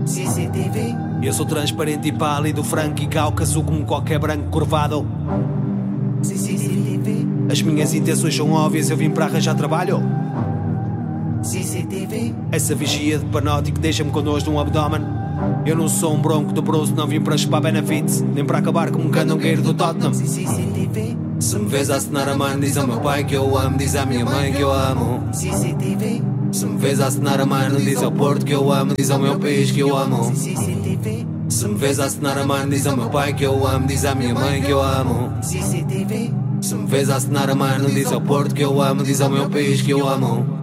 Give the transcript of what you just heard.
CCTV. Eu sou transparente e pálido, franco e cáucaso como qualquer branco curvado. CCTV. As minhas intenções são óbvias, eu vim para arranjar trabalho. CCTV. Essa vigia de panótico deixa-me com dores no abdômen. Eu não sou um bronco do Bruce, não vim para chupar benefits, nem para acabar como um candongueiro do Tottenham. CCTV. Se me vês a acenar a mano, diz ao meu pai que eu amo, diz à minha mãe que eu amo. CCTV. Se me vês a acenar a mano, diz ao Porto que eu amo, diz ao meu país que eu amo. CCTV. Se me vês a acenar a mano, diz ao meu pai que eu amo, diz à minha mãe que eu amo. CCTV. Se me vês a acenar a mano, diz ao Porto que eu amo, diz ao meu país que eu amo.